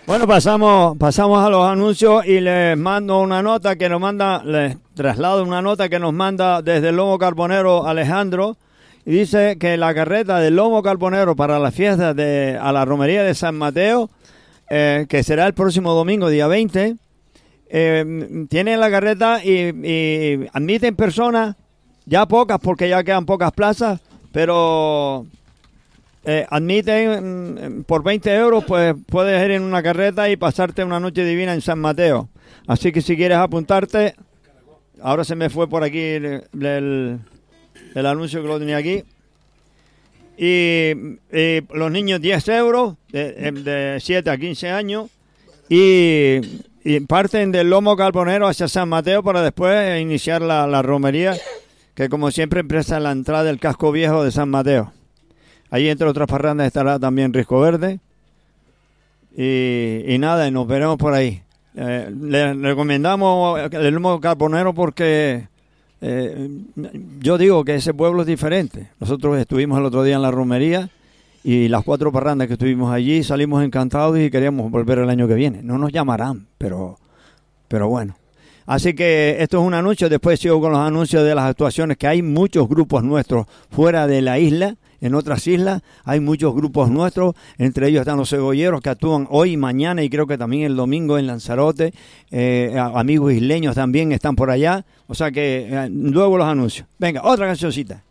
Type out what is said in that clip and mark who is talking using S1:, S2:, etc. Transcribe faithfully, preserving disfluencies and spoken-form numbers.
S1: Bueno, pasamos pasamos a los anuncios y les mando una nota que nos manda, les traslado una nota que nos manda desde el Lomo Carbonero Alejandro, y dice que la carreta del Lomo Carbonero para las fiestas de a la romería de San Mateo, eh, que será el próximo domingo, día veinte, eh, tienen la carreta y, y admiten personas, ya pocas porque ya quedan pocas plazas, pero... Eh, admiten mm, por veinte euros, pues puedes ir en una carreta y pasarte una noche divina en San Mateo. Así que si quieres apuntarte, ahora se me fue por aquí el, el, el anuncio que lo tenía aquí. Y, y los niños diez euros, de, de siete a quince años, y, y parten del Lomo Carbonero hacia San Mateo para después iniciar la, la romería, que como siempre empieza en la entrada del casco viejo de San Mateo. Allí, entre otras parrandas, estará también Risco Verde. Y, y nada, y nos veremos por ahí. Eh, le recomendamos el Lomo Carbonero porque eh, yo digo que ese pueblo es diferente. Nosotros estuvimos el otro día en la romería y las cuatro parrandas que estuvimos allí salimos encantados y queríamos volver el año que viene. No nos llamarán, pero, pero bueno. Así que esto es un anuncio. Después sigo con los anuncios de las actuaciones, que hay muchos grupos nuestros fuera de la isla. En otras islas hay muchos grupos nuestros, entre ellos están los cebolleros que actúan hoy y mañana y creo que también el domingo en Lanzarote. Eh, amigos isleños también están por allá. O sea que eh, luego los anuncios. Venga, otra cancioncita.